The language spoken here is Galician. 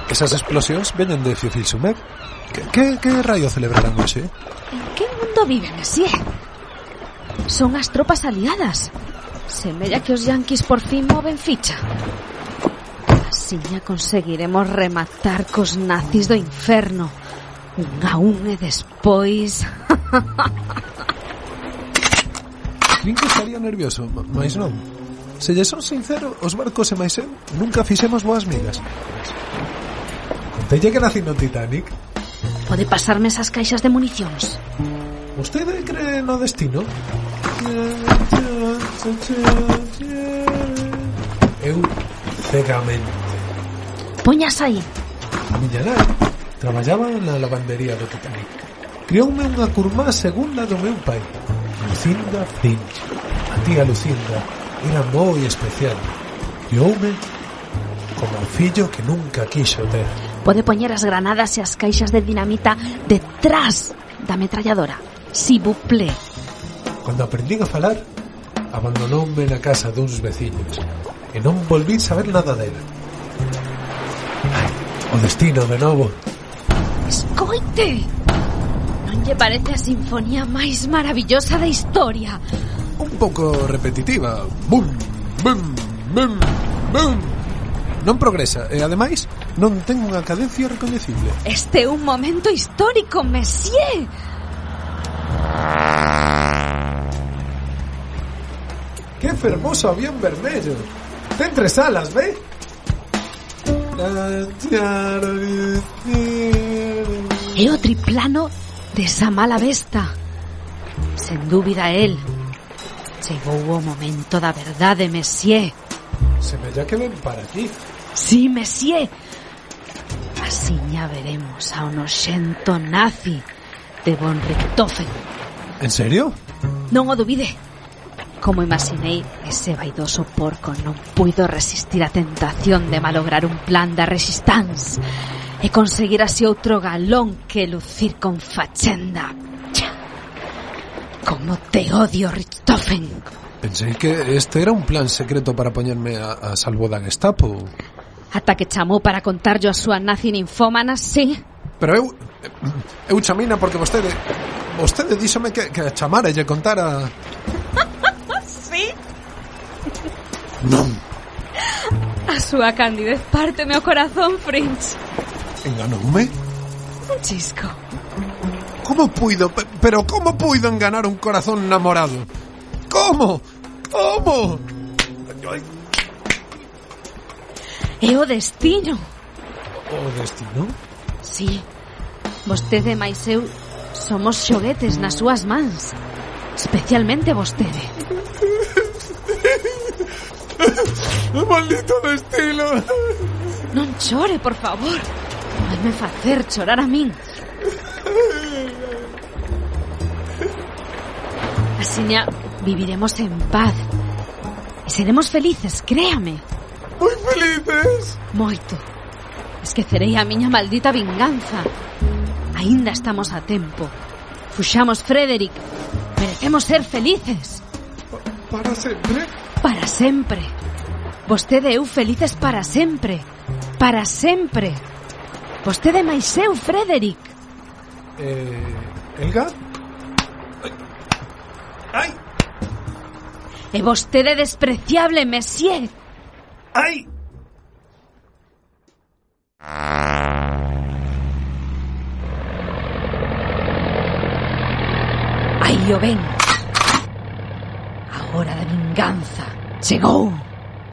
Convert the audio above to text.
Esas explosións veñen de Fiofilsumer. Que raio celebrarán hoxe? En que mundo vive, Messier? Son as tropas aliadas. Semella que os yanquis por fin moven ficha. Asiña conseguiremos rematar cos nazis do inferno. Un a un e despois... Din que estaría nervioso, mais non. Se lle son sincero, os barcos e máis eu nunca fixemos boas migas. Contelle que nací no Titanic. Pode pasarme esas caixas de municións? Vostede cree no destino? Eu cegamente. Poñas aí. A miña nai traballaba na lavandería do Titanic. Crioume unha curmá segunda do meu pai, Lucinda Finch. A tía Lucinda era moi especial. Crioume como o fillo que nunca quixo ter. Pode poñer as granadas e as caixas de dinamita detrás da ametralladora. S'il vous plaît. Cando aprendín a falar, abandonoume na casa duns veciños e non volví saber nada dela. Ai, o destino de novo. Escoite! Non lle parece a sinfonía máis maravillosa da historia? Un pouco repetitiva. Bum, bum, bum, bum. Non progresa e, ademais, non ten unha cadencia recoñecible. Este é un momento histórico, Messier. Que fermoso avión vermello. Ten 3 alas, ve? É o triplano desa mala besta. Sen dúbida el. Chegou o momento da verdade, Messier. Semella que ven para aquí. Sí, Messier. Asiña veremos ao noxento nazi de von Richthofen. En serio? Non o dubide. Como imaginei, ese vaidoso porco non puido resistir a tentación de malograr un plan da resistance e conseguir así outro galón que lucir con fachenda. Como te odio, Richthofen. Pensei que este era un plan secreto para poñerme a salvo da Gestapo. Ata que chamou para contarlo a súa nazi ninfómana, sí. Pero eu chamina porque vostede díxome que a chamara e lle contara... Sí? Non. A súa candidez párteme o corazón, Fringe. Enganoume? Un chisco. Como puido? Pero como puido enganar un corazón namorado? Como? Como? É o destino. O destino? Sí. Vostede máis eu somos xoguetes nas súas mans. Especialmente vostede. Maldito destino. Non chore, por favor. Vaime facer chorar a min. Asiña viviremos en paz e seremos felices, créame. Moi felices. Moito. Esquecerei a miña maldita vinganza. Aínda estamos a tempo. Fuxamos, Frederick. Merecemos ser felices. Para sempre? Para sempre. Vostede e eu felices para sempre. Para sempre. Vostede máis eu, Frederick. Elga? Ai! E vostede despreciable, Messier. Ai! Aí o ven. A hora da vinganza chegou.